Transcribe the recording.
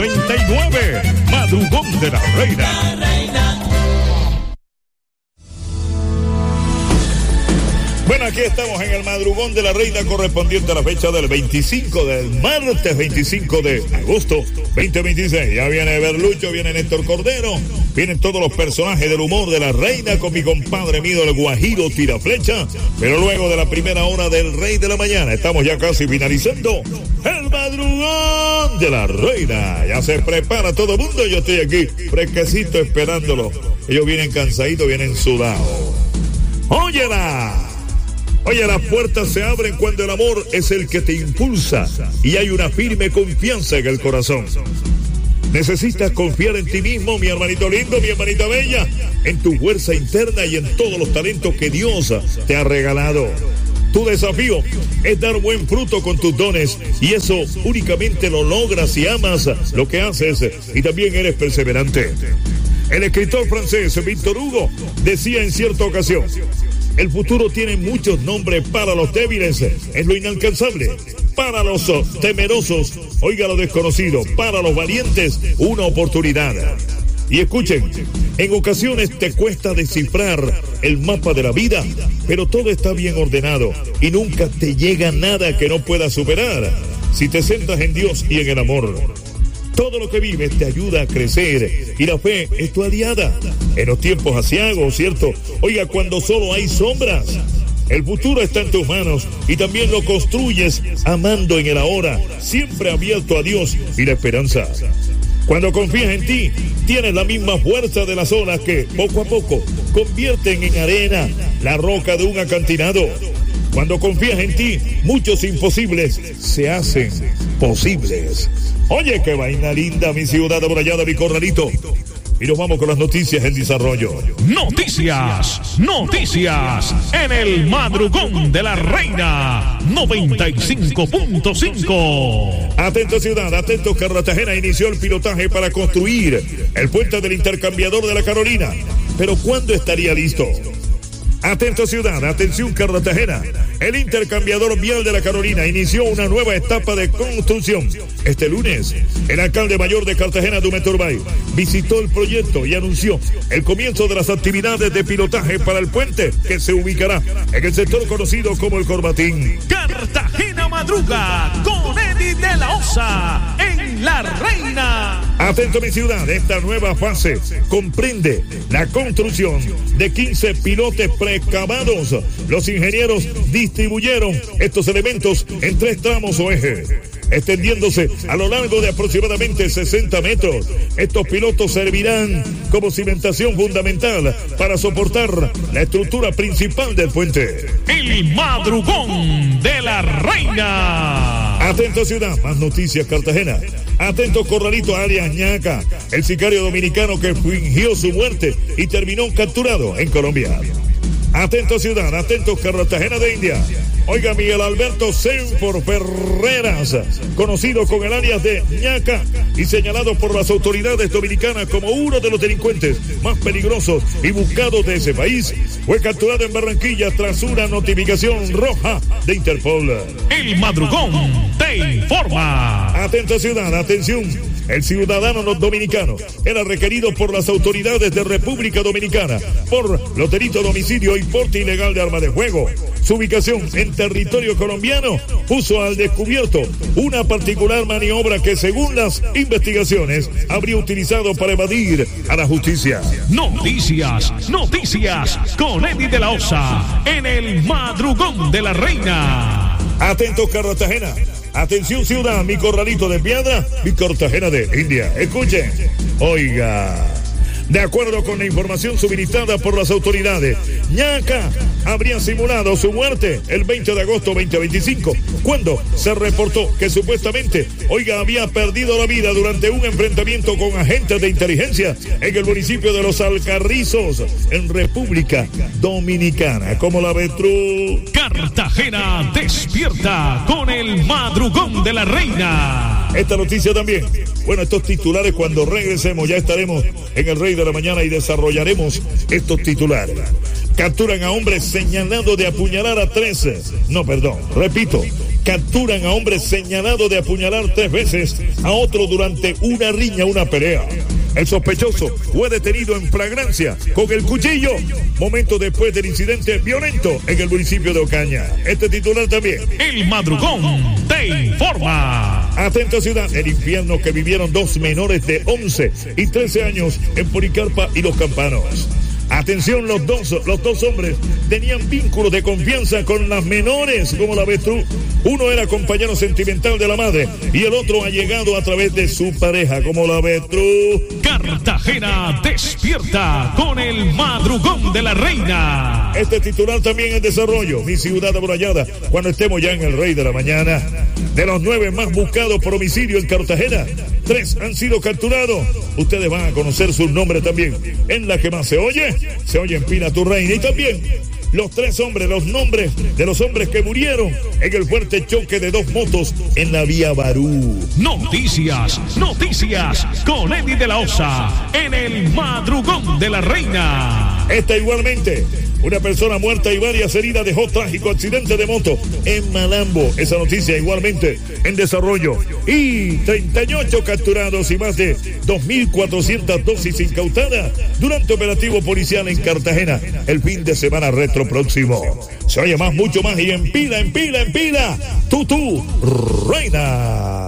99. Madrugón de la Reina. Bueno, aquí estamos en el Madrugón de la Reina correspondiente a la fecha del martes 25 de agosto 2026. Ya viene Berlucho, viene Néstor Cordero, vienen todos los personajes del humor de la Reina con mi compadre Mido, el Guajiro Tiraflecha. Pero luego de la primera hora del Rey de la Mañana, estamos ya casi finalizando el Madrugón de la Reina. Ya se prepara todo el mundo, yo estoy aquí fresquecito esperándolo. Ellos vienen cansaditos, vienen sudados. ¡Óyela! Oye, las puertas se abren cuando el amor es el que te impulsa y hay una firme confianza en el corazón. Necesitas confiar en ti mismo, mi hermanito lindo, mi hermanita bella, en tu fuerza interna y en todos los talentos que Dios te ha regalado. Tu desafío es dar buen fruto con tus dones y eso únicamente lo logras si amas lo que haces y también eres perseverante. El escritor francés Victor Hugo decía en cierta ocasión: el futuro tiene muchos nombres. Para los débiles es lo inalcanzable, para los temerosos, oiga, lo desconocido, para los valientes, una oportunidad. Y escuchen, en ocasiones te cuesta descifrar el mapa de la vida, pero todo está bien ordenado y nunca te llega nada que no puedas superar si te centras en Dios y en el amor. Todo lo que vives te ayuda a crecer y la fe es tu aliada en los tiempos aciagos, ¿cierto? Oiga, cuando solo hay sombras, el futuro está en tus manos y también lo construyes amando en el ahora, siempre abierto a Dios y la esperanza. Cuando confías en ti, tienes la misma fuerza de las olas que, poco a poco, convierten en arena la roca de un acantilado. Cuando confías en ti, muchos imposibles se hacen posibles. Oye, qué vaina linda, mi ciudad amurallada, mi corralito. Y nos vamos con las noticias en desarrollo. Noticias en el Madrugón de la Reina 95.5. Atento ciudad, atento Cartagena, inició el pilotaje para construir el puente del intercambiador de la Carolina. Pero ¿cuándo estaría listo? Atento ciudad, atención Cartagena. El intercambiador vial de la Carolina inició una nueva etapa de construcción. Este lunes, el alcalde mayor de Cartagena, Dume Turbay, visitó el proyecto y anunció el comienzo de las actividades de pilotaje para el puente que se ubicará en el sector conocido como el Corbatín. Cartagena madruga con Eddie de la Osa en La Reina. Atento mi ciudad, esta nueva fase comprende la construcción de 15 pilotes preexcavados. Los ingenieros distribuyeron estos elementos en 3 tramos o ejes, extendiéndose a lo largo de aproximadamente 60 metros. Estos pilotos servirán como cimentación fundamental para soportar la estructura principal del puente. El Madrugón de la Reina. Atento ciudad, más noticias Cartagena. Atento corralito alias Ñaca, el sicario dominicano que fingió su muerte y terminó capturado en Colombia. Atento ciudad, atento Cartagena de India. Oiga, Miguel Alberto Senfor Ferreras, conocido con el alias de Ñaca y señalado por las autoridades dominicanas como uno de los delincuentes más peligrosos y buscados de ese país, fue capturado en Barranquilla tras una notificación roja de Interpol. El Madrugón te informa. Atento ciudad, atención. El ciudadano dominicano era requerido por las autoridades de República Dominicana por los delitos de homicidio y porte ilegal de arma de fuego. Su ubicación en territorio colombiano puso al descubierto una particular maniobra que, según las investigaciones, habría utilizado para evadir a la justicia. Noticias con Eddie de la Osa en el Madrugón de la Reina. Atentos Cartagena. Atención ciudad, mi corralito de piedra, mi Cartagena de India. Escuchen, oiga. De acuerdo con la información suministrada por las autoridades, Ñaca habría simulado su muerte el 20 de agosto 2025, cuando se reportó que supuestamente, oiga, había perdido la vida durante un enfrentamiento con agentes de inteligencia en el municipio de Los Alcarrizos, en República Dominicana. ¿Cómo la ves tú? Cartagena despierta con el Madrugón de la Reina. Esta noticia también. Bueno, estos titulares cuando regresemos ya estaremos en el Rey de la Mañana y desarrollaremos estos titulares. Capturan a hombre señalado de apuñalar a 13. No, perdón, repito. capturan a hombre señalado de apuñalar 3 veces a otro durante una riña, una pelea. El sospechoso fue detenido en flagrancia con el cuchillo momentos después del incidente violento en el municipio de Ocaña. Este titular también. El Madrugón te informa. Atenta ciudad, el infierno que vivieron 2 menores de 11 y 13 años en Policarpa y Los Campanos. Atención, los dos hombres tenían vínculos de confianza con las menores, ¿cómo la ves tú? Uno era compañero sentimental de la madre y el otro ha llegado a través de su pareja, ¿cómo la ves tú? Cartagena despierta con el Madrugón de la Reina. Este titular también en desarrollo, mi ciudad amurallada, cuando estemos ya en el Rey de la Mañana. De los 9 más buscados por homicidio en Cartagena, 3 han sido capturados. Ustedes van a conocer sus nombres también. En la que más se oye Empina tu Reina. Y también los 3 hombres, los nombres de los hombres que murieron en el fuerte choque de 2 motos en la vía Barú. Noticias con Eddie de la Osa en el Madrugón de la Reina. Esta igualmente, una persona muerta y varias heridas dejó trágico accidente de moto en Malambo. Esa noticia igualmente en desarrollo. Y 38 capturados y más de 2.400 dosis incautadas durante operativo policial en Cartagena el fin de semana retro próximo. Se oye más, mucho más y en pila, tu Reina.